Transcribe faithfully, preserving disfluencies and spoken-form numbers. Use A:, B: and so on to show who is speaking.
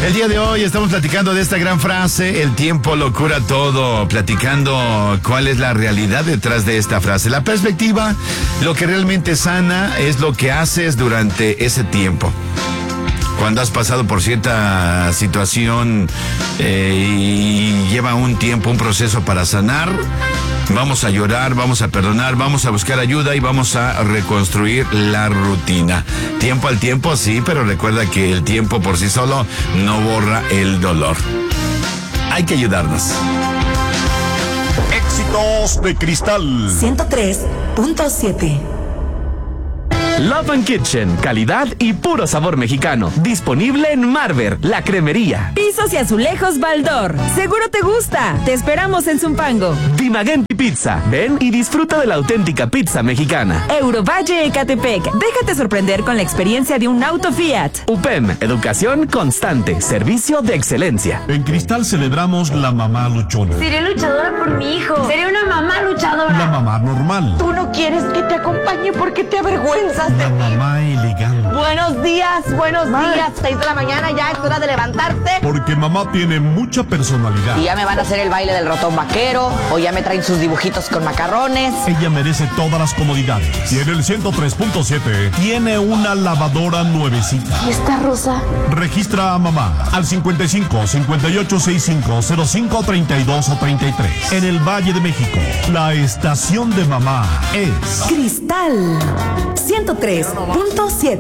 A: El día de hoy estamos platicando de esta gran frase, el tiempo lo cura todo, platicando cuál es la realidad detrás de esta frase. La perspectiva, lo que realmente sana es lo que haces durante ese tiempo. Cuando has pasado por cierta situación eh, y lleva un tiempo, un proceso para sanar, vamos a llorar, vamos a perdonar, vamos a buscar ayuda y vamos a reconstruir la rutina. Tiempo al tiempo, sí, pero recuerda que el tiempo por sí solo no borra el dolor. Hay que ayudarnos.
B: Éxitos de Cristal
C: ciento tres punto siete.
D: Love and Kitchen, calidad y puro sabor mexicano. Disponible en Marver, la cremería.
E: Pisos y azulejos Baldor. Seguro te gusta. Te esperamos en Zumpango.
D: Dimagenti Pizza. Ven y disfruta de la auténtica pizza mexicana.
E: Eurovalle Ecatepec. Déjate sorprender con la experiencia de un auto Fiat.
D: U P E M, educación constante, servicio de excelencia.
B: En Cristal celebramos la mamá luchona.
F: Seré luchadora por mi hijo. Seré una mamá luchadora.
B: La mamá normal.
G: Tú no quieres que te acompañe porque te avergüenzas.
B: La mamá elegante.
G: Buenos días, buenos Ma. días. Seis de la mañana, ya es hora de levantarte.
B: Porque mamá tiene mucha personalidad.
G: Y ya me van a hacer el baile del ratón vaquero, o ya me traen sus dibujitos con macarrones.
B: Ella merece todas las comodidades. Y en el ciento tres punto siete tiene una lavadora nuevecita.
F: ¿Y esta rosa?
B: Registra a mamá al cincuenta y cinco, cincuenta y ocho, sesenta y cinco, cero cinco, treinta y dos o treinta y tres. En el Valle de México, la estación de mamá es
C: Cristal ciento tres punto siete.